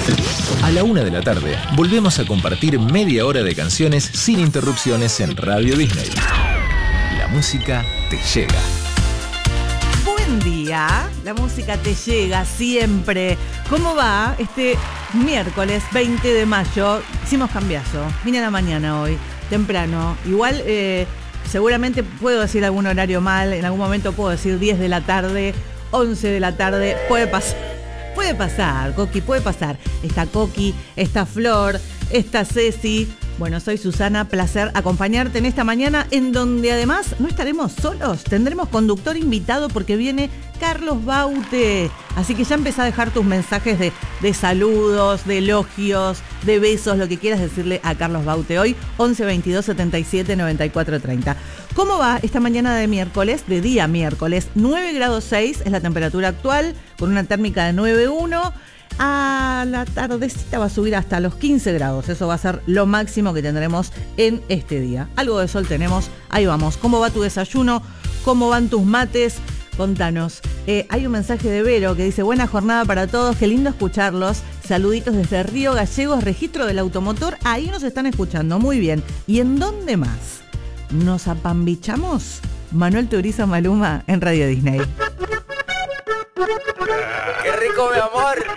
A la 1 de la tarde, volvemos a compartir media hora de canciones sin interrupciones en Radio Disney. La música te llega. Buen día, la música te llega siempre. ¿Cómo va este miércoles 20 de mayo? Hicimos cambiazo, vine a la mañana hoy, temprano. Igual seguramente puedo decir algún horario mal, en algún momento puedo decir 10 de la tarde, 11 de la tarde, puede pasar, Coqui, puede pasar. Está Coqui, está Flor, está Ceci. Bueno, soy Susana, placer acompañarte en esta mañana en donde además no estaremos solos, tendremos conductor invitado porque viene Carlos Baute. Así que ya empezá a dejar tus mensajes de saludos, de elogios, de besos, lo que quieras decirle a Carlos Baute hoy, 11 22 77 94 30. ¿Cómo va esta mañana de miércoles, de día miércoles? 9 grados 6 es la temperatura actual, con una térmica de 9,1. A la tardecita va a subir hasta los 15 grados. Eso va a ser lo máximo que tendremos en este día. Algo de sol tenemos. Ahí vamos. ¿Cómo va tu desayuno? ¿Cómo van tus mates? Contanos. Hay un mensaje de Vero que dice: buena jornada para todos. Qué lindo escucharlos. Saluditos desde Río Gallegos, registro del automotor. Ahí nos están escuchando. Muy bien. ¿Y en dónde más? ¿Nos apambichamos? Manuel Turizo Maluma en Radio Disney. ¡Qué rico, mi amor!